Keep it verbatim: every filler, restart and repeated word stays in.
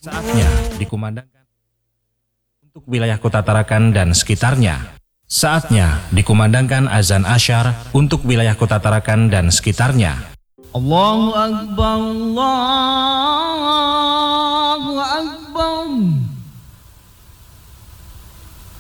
Saatnya dikumandangkan untuk wilayah Kota Tarakan dan sekitarnya. Saatnya dikumandangkan azan asyar untuk wilayah Kota Tarakan dan sekitarnya. Allahu Akbar, Allah